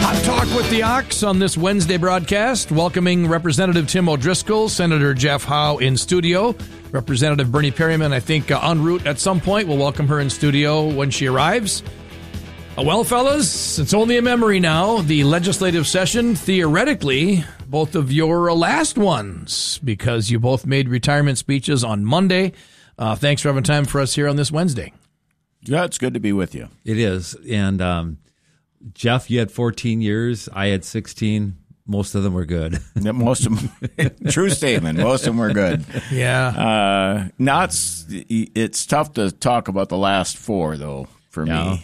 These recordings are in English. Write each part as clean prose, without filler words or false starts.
Hot Talk with the Ox on this Wednesday broadcast, welcoming Representative Tim O'Driscoll, Senator Jeff Howe in studio, Representative Bernie Perryman, I think, en route at some point. We'll welcome her in studio when she arrives. Well, fellas, it's only a memory now. The legislative session, theoretically, both of your last ones, because you both made retirement speeches on Monday. Thanks for having time for us here on this Wednesday. Yeah, it's good to be with you. It is. And Jeff, you had 14 years. I had 16. Most of them were good. Most of them, true statement. Most of them were good. Yeah. It's tough to talk about the last four, though. For me,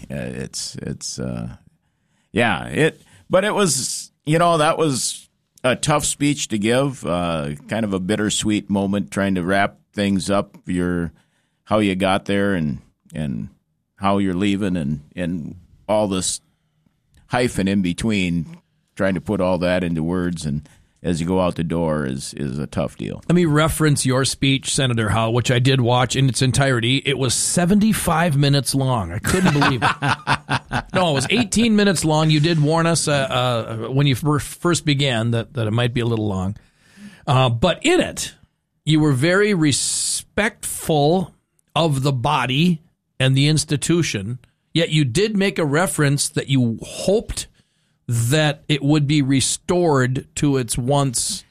but it was, that was a tough speech to give, kind of a bittersweet moment trying to wrap things up, how you got there and how you're leaving and all this hyphen in between, trying to put all that into words and as you go out the door is a tough deal. Let me reference your speech, Senator Howe, which I did watch in its entirety. It was 75 minutes long. I couldn't believe it. No, it was 18 minutes long. You did warn us when you first began that it might be a little long. But in it, you were very respectful of the body and the institution, yet you did make a reference that you hoped that it would be restored to its once,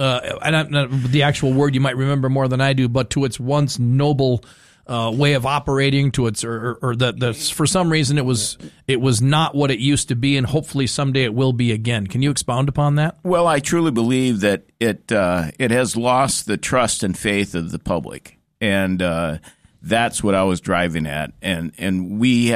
the actual word you might remember more than I do, but to its once noble way of operating, to its or that for some reason it was not what it used to be, and hopefully someday it will be again. Can you expound upon that? Well, I truly believe that it has lost the trust and faith of the public, and that's what I was driving at, and we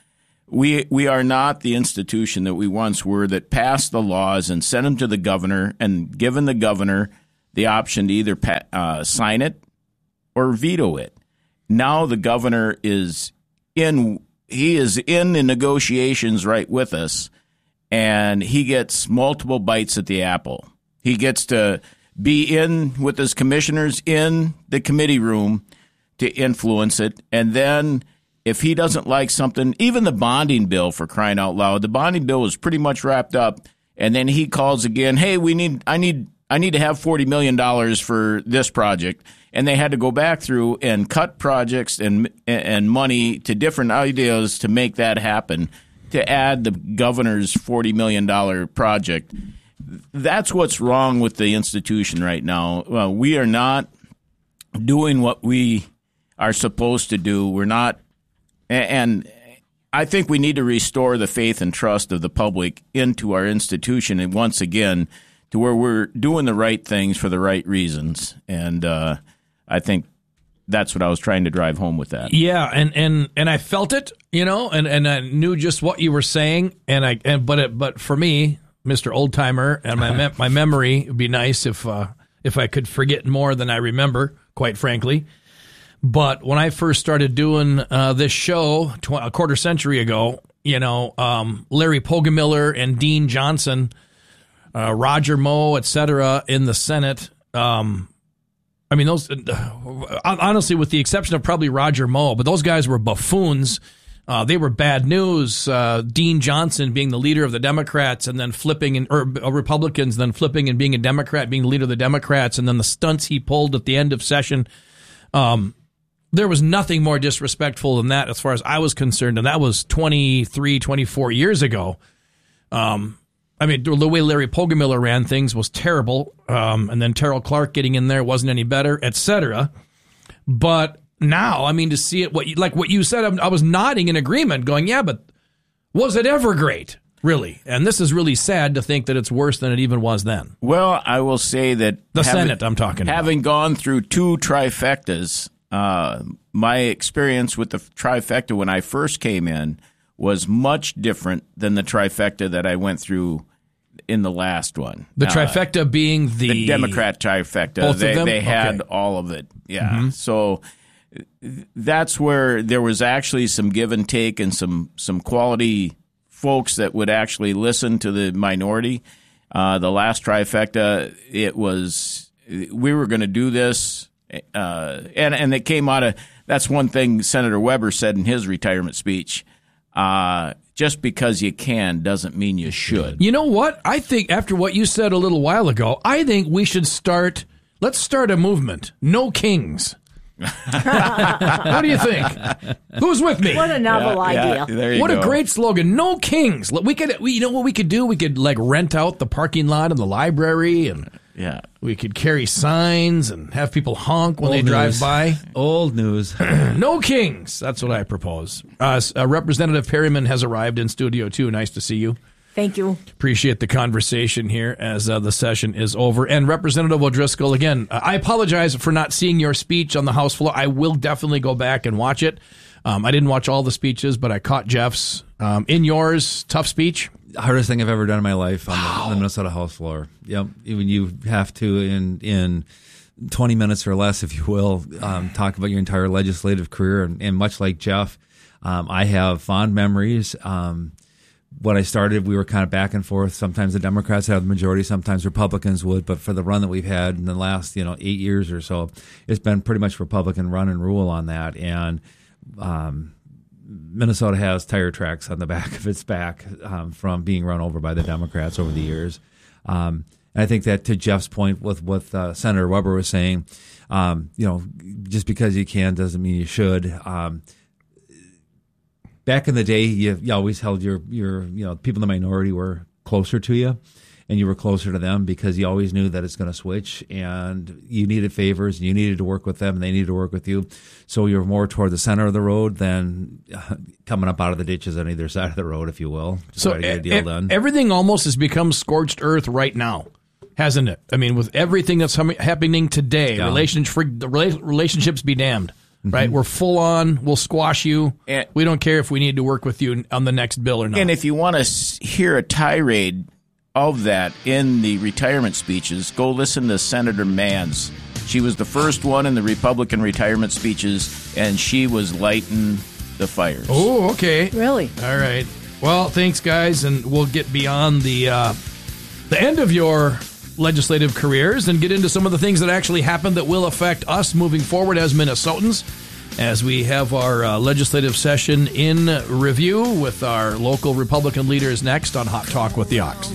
are not the institution that we once were, that passed the laws and sent them to the governor and given the governor the option to either sign it or veto it. Now the governor is in the negotiations right with us, and he gets multiple bites at the apple. He gets to be in with his commissioners in the committee room to influence it, and then if he doesn't like something, even the bonding bill, for crying out loud, the bonding bill was pretty much wrapped up, and then he calls again, hey, I need to have $40 million for this project, and they had to go back through and cut projects and money to different ideas to make that happen, to add the governor's $40 million project. That's what's wrong with the institution right now. Well, we are not doing what we are supposed to do. We're not. And I think we need to restore the faith and trust of the public into our institution, and once again, to where we're doing the right things for the right reasons. And I think that's what I was trying to drive home with that. Yeah, and I felt it, and I knew just what you were saying. But for me, Mr. Oldtimer, and my memory, it would be nice if I could forget more than I remember, quite frankly. But when I first started doing this show a quarter century ago, Larry Poggemiller and Dean Johnson, Roger Moe, et cetera, in the Senate. Those honestly, with the exception of probably Roger Moe, but those guys were buffoons. They were bad news. Dean Johnson being the leader of the Democrats and then flipping, or Republicans, then flipping and being a Democrat, being the leader of the Democrats, and then the stunts he pulled at the end of session. There was nothing more disrespectful than that as far as I was concerned, and that was 23, 24 years ago. The way Larry Poggemiller ran things was terrible, and then Terrell Clark getting in there wasn't any better, etc. But now, to see it, what you said, I was nodding in agreement, going, yeah, but was it ever great, really? And this is really sad to think that it's worse than it even was then. Well, I will say that Senate I'm talking about. Having gone through two trifectas, my experience with the trifecta when I first came in was much different than the trifecta that I went through in the last one. The trifecta being the Democrat trifecta. Both of them? They had Okay. all of it. Yeah. Mm-hmm. So that's where there was actually some give and take and some quality folks that would actually listen to the minority. The last trifecta, we were going to do this. And it came out of, that's one thing Senator Weber said in his retirement speech. just because you can doesn't mean you should. You know what? I think after what you said a little while ago, I think we should let's start a movement. No kings. What do you think? Who's with me? What a novel idea. There you What go. a great slogan. No kings. You know what we could do? We could rent out the parking lot in the library, and we could carry signs and have people honk when they drive by. Old news. No kings. That's what I propose. Representative Perryman has arrived in studio too. Nice to see you. Thank you. Appreciate the conversation here as the session is over. And Representative O'Driscoll, again, I apologize for not seeing your speech on the House floor. I will definitely go back and watch it. I didn't watch all the speeches, but I caught Jeff's. In yours, tough speech. Hardest thing I've ever done in my life on the Minnesota House floor. Yep. Even you have to, in 20 minutes or less, if you will, talk about your entire legislative career. And much like Jeff, I have fond memories. When I started, we were kind of back and forth. Sometimes the Democrats had the majority, sometimes Republicans would. But for the run that we've had in the last 8 years or so, it's been pretty much Republican run and rule on that. And Minnesota has tire tracks on the back of its back from being run over by the Democrats over the years. And I think that, to Jeff's point with what Senator Weber was saying, just because you can doesn't mean you should. Back in the day, you always held your people in the minority were closer to you, and you were closer to them because you always knew that it's going to switch, and you needed favors, and you needed to work with them, and they needed to work with you. So you were more toward the center of the road than coming up out of the ditches on either side of the road, if you will, to try to get a deal done. Everything almost has become scorched earth right now, hasn't it? I mean, with everything that's happening today, relationships be damned. Right, we're full on. We'll squash you. We don't care if we need to work with you on the next bill or not. And if you want to hear a tirade of that in the retirement speeches, go listen to Senator Manns. She was the first one in the Republican retirement speeches, and she was lighting the fires. Oh, okay. Really? All right. Well, thanks, guys, and we'll get beyond the end of your legislative careers and get into some of the things that actually happened that will affect us moving forward as Minnesotans, as we have our legislative session in review with our local Republican leaders next on Hot Talk with the Ox.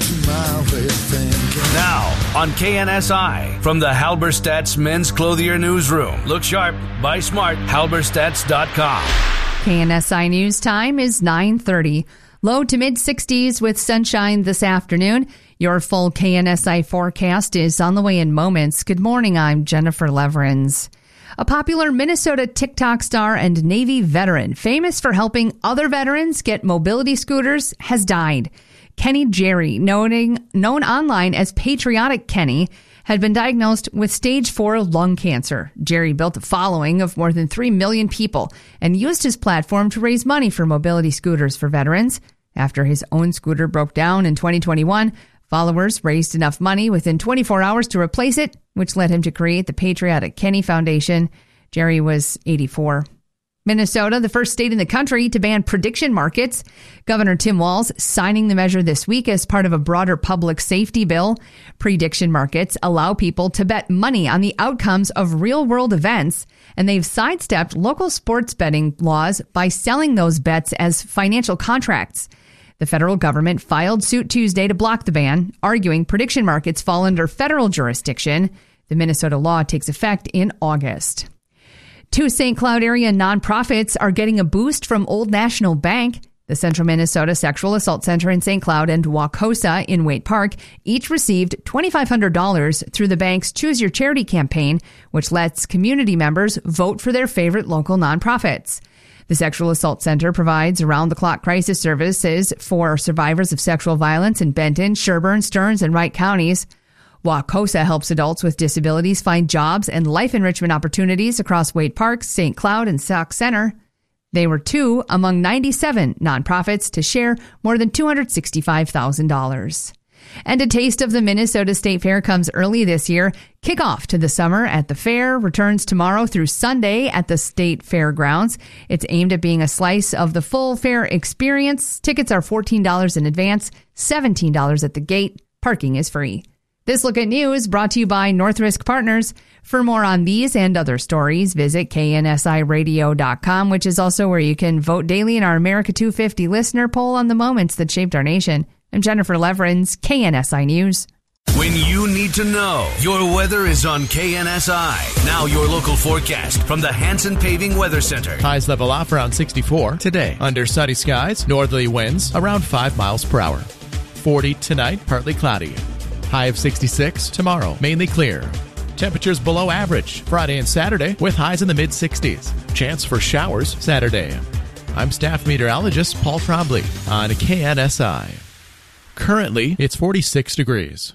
Now on KNSI from the Halberstadt's Men's Clothier Newsroom. Look sharp, buy smart, halberstadts.com. KNSI News Time is 9:30. Low to mid 60s with sunshine this afternoon. Your full KNSI forecast is on the way in moments. Good morning, I'm Jennifer Leverins. A popular Minnesota TikTok star and Navy veteran, famous for helping other veterans get mobility scooters, has died. Kenny Jerry, known online as Patriotic Kenny, had been diagnosed with stage 4 lung cancer. Jerry built a following of more than 3 million people and used his platform to raise money for mobility scooters for veterans. After his own scooter broke down in 2021, followers raised enough money within 24 hours to replace it, which led him to create the Patriotic Kenny Foundation. Jerry was 84. Minnesota, the first state in the country to ban prediction markets. Governor Tim Walz signing the measure this week as part of a broader public safety bill. Prediction markets allow people to bet money on the outcomes of real-world events, and they've sidestepped local sports betting laws by selling those bets as financial contracts. The federal government filed suit Tuesday to block the ban, arguing prediction markets fall under federal jurisdiction. The Minnesota law takes effect in August. 2 St. Cloud area nonprofits are getting a boost from Old National Bank. The Central Minnesota Sexual Assault Center in St. Cloud and Waucosa in Waite Park each received $2,500 through the bank's Choose Your Charity campaign, which lets community members vote for their favorite local nonprofits. The Sexual Assault Center provides around-the-clock crisis services for survivors of sexual violence in Benton, Sherburne, Stearns, and Wright counties. Waucosa helps adults with disabilities find jobs and life enrichment opportunities across Waite Park, St. Cloud, and Sauk Center. They were 2 among 97 nonprofits to share more than $265,000. And a taste of the Minnesota State Fair comes early this year. Kickoff to the summer at the fair returns tomorrow through Sunday at the State Fairgrounds. It's aimed at being a slice of the full fair experience. Tickets are $14 in advance, $17 at the gate. Parking is free. This Look at News brought to you by Northrisk Partners. For more on these and other stories, visit KNSIRadio.com, which is also where you can vote daily in our America 250 listener poll on the moments that shaped our nation. I'm Jennifer Leverins, KNSI News. When you need to know, your weather is on KNSI. Now your local forecast from the Hanson Paving Weather Center. Highs level off around 64 today. Under sunny skies, northerly winds around 5 miles per hour. 40 tonight, partly cloudy. High of 66 tomorrow, mainly clear. Temperatures below average Friday and Saturday with highs in the mid-60s. Chance for showers Saturday. I'm staff meteorologist Paul Trombley on KNSI. Currently, it's 46 degrees.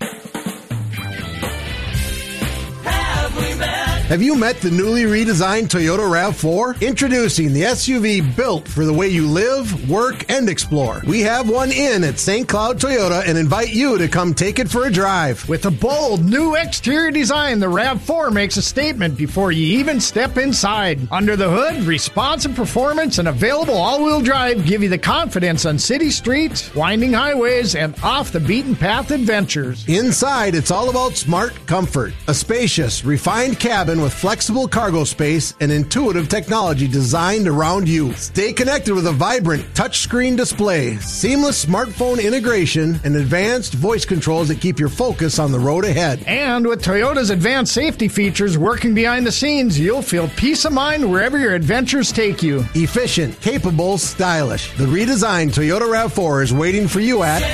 Have you met the newly redesigned Toyota RAV4? Introducing the SUV built for the way you live, work, and explore. We have one in at St. Cloud Toyota and invite you to come take it for a drive. With a bold new exterior design, the RAV4 makes a statement before you even step inside. Under the hood, responsive performance and available all-wheel drive give you the confidence on city streets, winding highways, and off-the-beaten-path adventures. Inside, it's all about smart comfort. A spacious, refined cabin with flexible cargo space and intuitive technology designed around you. Stay connected with a vibrant touchscreen display, seamless smartphone integration, and advanced voice controls that keep your focus on the road ahead. And with Toyota's advanced safety features working behind the scenes, you'll feel peace of mind wherever your adventures take you. Efficient, capable, stylish. The redesigned Toyota RAV4 is waiting for you at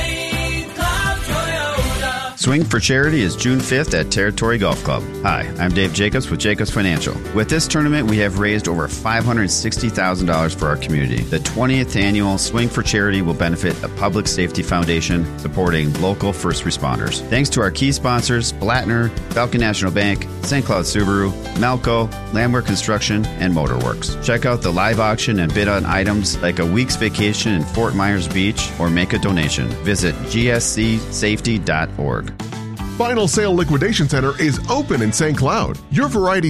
Swing for Charity is June 5th at Territory Golf Club. Hi, I'm Dave Jacobs with Jacobs Financial. With this tournament, we have raised over $560,000 for our community. The 20th annual Swing for Charity will benefit the Public Safety Foundation, supporting local first responders. Thanks to our key sponsors, Blattner, Falcon National Bank, St. Cloud Subaru, Melco, Landwehr Construction, and Motorworks. Check out the live auction and bid on items like a week's vacation in Fort Myers Beach or make a donation. Visit gscsafety.org. Final Sale Liquidation Center is open in St. Cloud. Your variety